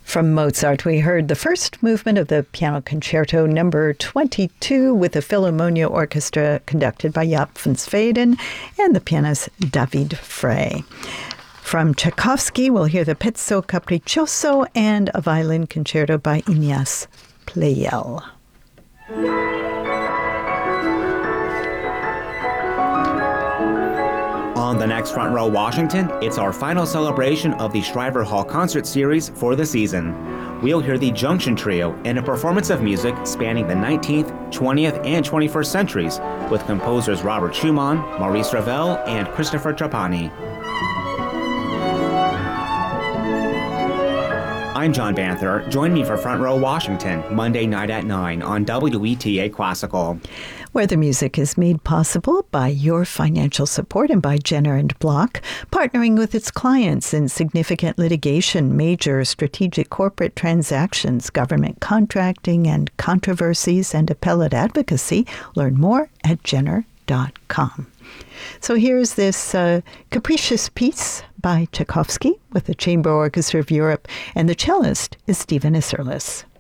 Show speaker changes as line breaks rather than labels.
From Mozart, we heard the first movement of the Piano Concerto Number 22 with the Philharmonia Orchestra conducted by Jaap van Zweden and the pianist David Frey. From Tchaikovsky, we'll hear the Pezzo Capriccioso and a violin concerto by Ignaz Pleyel.
On the next Front Row Washington, it's our final celebration of the Shriver Hall Concert Series for the season. We'll hear the Junction Trio in a performance of music spanning the 19th, 20th, and 21st centuries with composers Robert Schumann, Maurice Ravel, and Christopher Trapani. I'm John Banther. Join me for Front Row Washington, Monday night at 9 on WETA Classical.
Where the music is made possible by your financial support and by Jenner & Block, partnering with its clients in significant litigation, major strategic corporate transactions, government contracting and controversies, and appellate advocacy. Learn more at Jenner.com. So here's this capricious piece by Tchaikovsky with the Chamber Orchestra of Europe, and the cellist is Stephen Isserlis.